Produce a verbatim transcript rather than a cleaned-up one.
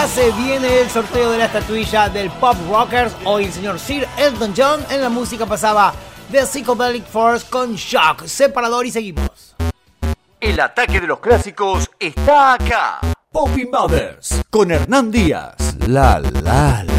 Se viene el sorteo de la estatuilla del Pop Rockers. Hoy el señor Sir Elton John. En la música pasaba The Psychedelic Force con Shock. Separador y seguimos. El ataque de los clásicos está acá. Poppy Mothers con Hernán Díaz. La la la.